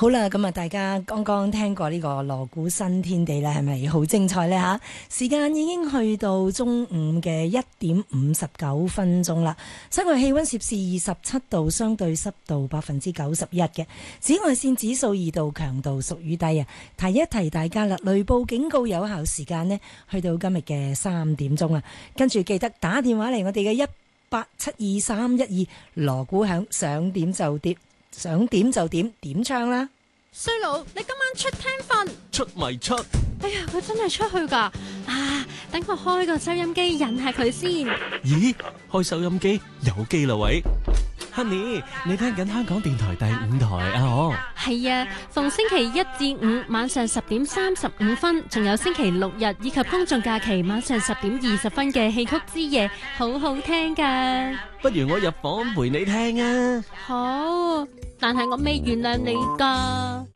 好啦，咁啊，大家剛剛聽過呢個鑼鼓新天地咧，係咪好精彩呢？吓？時間已經去到中午嘅1:59啦。室外氣溫攝氏27度，相對濕度91%嘅。紫外線指數2度，強度屬於低啊。提一提大家啦，雷暴警告有效時間呢，去到今日嘅3點鐘啊。跟住記得打電話嚟我哋嘅1872312，鑼鼓響，想點就點。想點就點，點唱啦！ 衰佬，你今晚出廳瞓？ 出咪出！ 哎呀，佢真係出去㗎！啊，等我開個收音機引下佢先。 咦，開收音機有機啦喂 ，Honey， 你聽緊香港電台第5台啊我。 係啊，逢星期1至5晚上10:35，仲有星期6日以及公眾假期晚上10:20嘅戲曲之夜，好好聽㗎。 不如我入房陪你聽啊！ 好，但係我未原諒你㗎。